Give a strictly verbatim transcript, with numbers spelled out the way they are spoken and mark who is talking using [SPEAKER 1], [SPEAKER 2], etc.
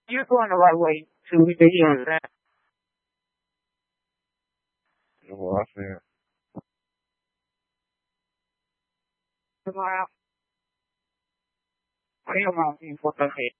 [SPEAKER 1] You're going the right way to we can hear that.
[SPEAKER 2] Well, I said,
[SPEAKER 1] Tomorrow, I am on for the head.